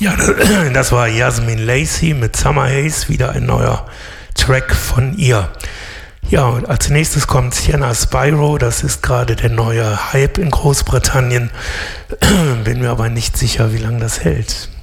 Ja, das war Yasmin Lacey mit Summer Haze, wieder ein neuer Track von ihr. Ja, und als nächstes kommt Sienna Spyro, das ist gerade der neue Hype in Großbritannien, bin mir aber nicht sicher, wie lange das hält.